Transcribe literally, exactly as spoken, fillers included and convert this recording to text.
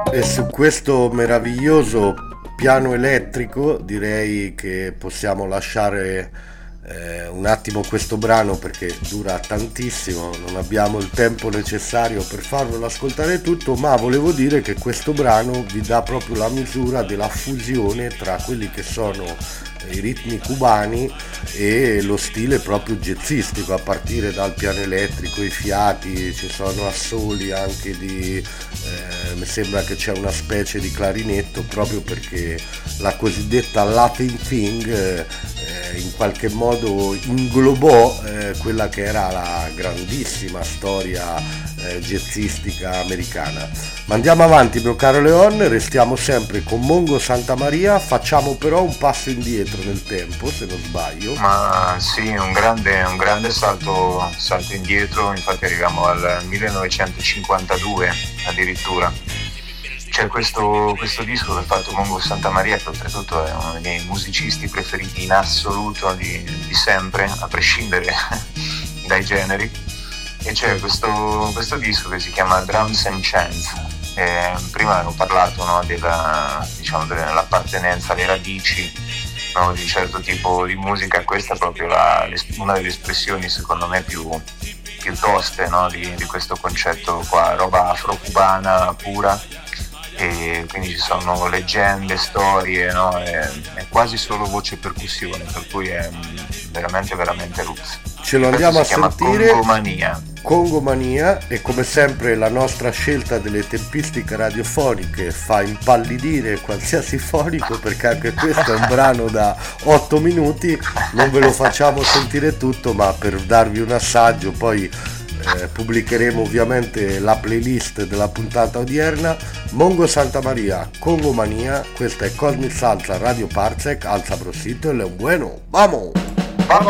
E su questo meraviglioso piano elettrico direi che possiamo lasciare eh, un attimo questo brano perché dura tantissimo, non abbiamo il tempo necessario per farvelo ascoltare tutto, ma volevo dire che questo brano vi dà proprio la misura della fusione tra quelli che sono i ritmi cubani e lo stile proprio jazzistico, a partire dal piano elettrico, i fiati, ci sono assoli anche di eh, mi sembra che c'è una specie di clarinetto, proprio perché la cosiddetta Latin Thing eh, in qualche modo inglobò eh, quella che era la grandissima storia eh, jazzistica americana. Ma andiamo avanti, mio caro Leon, restiamo sempre con Mongo Santamaria, facciamo però un passo indietro nel tempo, se non sbaglio. Ma sì, un grande, un grande salto, salto indietro, infatti arriviamo al millenovecentocinquantadue addirittura. C'è questo, questo disco che ha fatto Mongo Santamaria, che oltretutto è uno dei miei musicisti preferiti in assoluto di, di sempre, a prescindere dai generi. E c'è questo, questo disco che si chiama Drums and Chants. E prima avevo parlato, no, della, diciamo, dell'appartenenza alle radici, no, di un certo tipo di musica. Questa è proprio la, una delle espressioni secondo me più, più toste, no, di, di questo concetto qua, roba afro-cubana pura. E quindi ci sono leggende, storie, no? È, è quasi solo voce e percussione, per cui è veramente veramente roots. Ce lo andiamo a sentire. Congomania. Congomania, e come sempre la nostra scelta delle tempistiche radiofoniche fa impallidire qualsiasi fonico, perché anche questo è un brano da otto minuti, non ve lo facciamo sentire tutto, ma per darvi un assaggio poi eh, pubblicheremo ovviamente la playlist della puntata odierna. Mongo Santamaria, Congomania, questa è Cosmic Salsa Radio Parsec, al sabrosito e le un bueno, vamos!